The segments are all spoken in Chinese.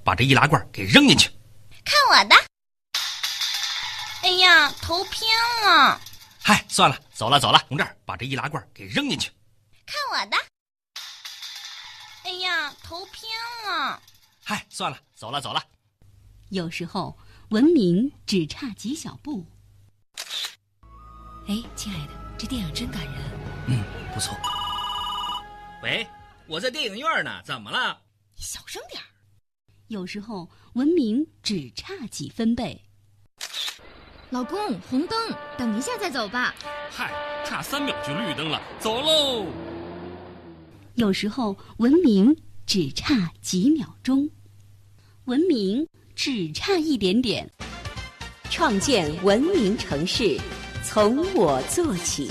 把这易拉罐给扔进去。 看我的！哎呀，头偏了。 嗨，算了，走了，从这儿把这易拉罐给扔进去。 看我的！哎呀，头偏了。 嗨，算了，走了。 有时候文明只差几小步。 哎，亲爱的，这电影真感人。 不错。 喂，我在电影院呢，怎么了？ 你小声点儿。 有时候文明只差几分贝。 老公，红灯，等一下再走吧。 嗨，差3秒就绿灯了，走喽。 有时候文明只差几秒钟，文明只差一点点。 创建文明城市，从我做起。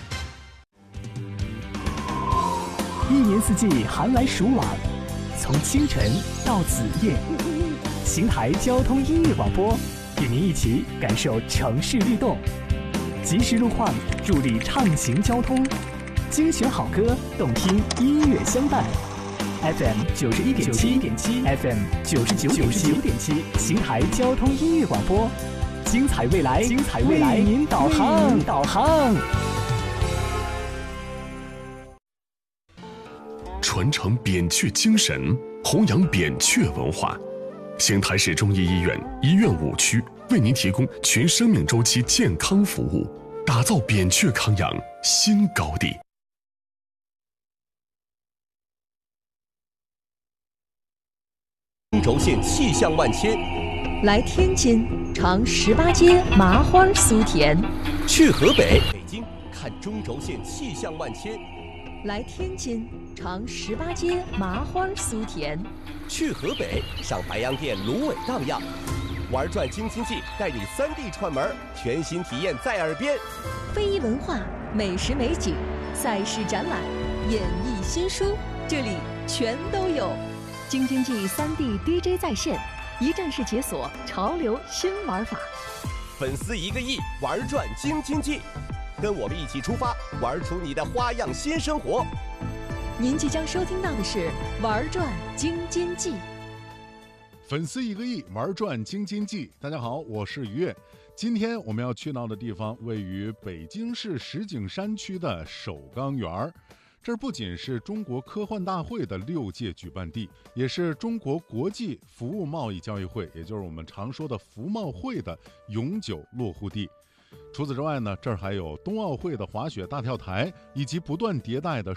一年四季寒来暑往，从清晨到子夜，邢台交通音乐广播与您一起感受城市律动，及时路况助力畅行交通，精选好歌，动听音乐相伴。FM 91.7 FM 99.7，邢台交通音乐广播，精彩未来，为您导航。 传承扁鹊精神，弘扬扁鹊文化。邢台市中医医院医院5区为您提供全生命周期健康服务，打造扁鹊康养新高地。 中轴线气象万千， 来天津尝18街麻花酥甜， 去河北京看中轴线气象万千。 来天津尝18街麻花酥甜， 去河北上白洋淀芦苇荡漾，玩转京津冀带你3D 串门，全新体验在耳边。 非遗文化、美食美景、赛事展览、演艺新书，这里全都有。京津冀3D DJ 在线，一站式解锁潮流新玩法。 粉丝1个亿，玩转京津冀。跟我们一起出发，玩出你的花样新生活。 您即将收听到的是玩转京津冀。 粉丝1个亿，玩转京津冀。大家好，我是于越。今天我们要去到的地方位于北京市石景山区的首钢园。这不仅是中国科幻大会的6届举办地，也是中国国际服务贸易交易会，也就是我们常说的服贸会的永久落户地。除此之外呢，这儿还有冬奥会的滑雪大跳台，以及不断迭代的